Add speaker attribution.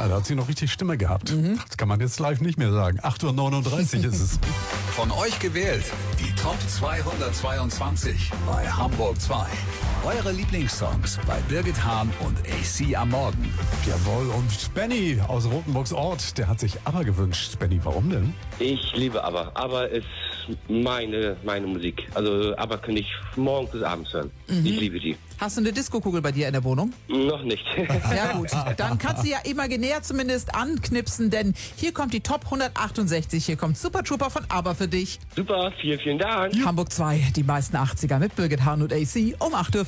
Speaker 1: Ja, da hat sie noch richtig Stimme gehabt. Das kann man jetzt live nicht mehr sagen. 8:39 Uhr ist es.
Speaker 2: Von euch gewählt, die Top 222 bei Hamburg 2. Eure Lieblingssongs bei Birgit Hahn und AC am Morgen.
Speaker 1: Jawohl, und Benny aus Rotenburgs Ort, der hat sich ABBA gewünscht. Benny, warum denn?
Speaker 3: Ich liebe ABBA. ABBA ist meine Musik. Also ABBA kann ich morgens bis abends hören. Ich liebe die.
Speaker 4: Hast du eine Diskokugel bei dir in der Wohnung?
Speaker 3: Noch nicht.
Speaker 4: Sehr gut. Dann kannst du ja imaginär zumindest anknipsen, denn hier kommt die Top 168. Hier kommt Super Trooper von ABBA für dich.
Speaker 3: Super, vielen Dank.
Speaker 4: Hamburg 2, die meisten 80er mit Birgit Hahn und AC um 8:40 Uhr.